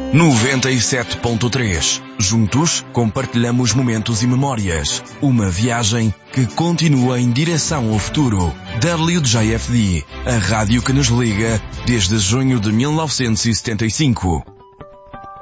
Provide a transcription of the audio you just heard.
97.3. Juntos, compartilhamos momentos e memórias. Uma viagem que continua em direção ao futuro. WJFD, a rádio que nos liga desde junho de 1975.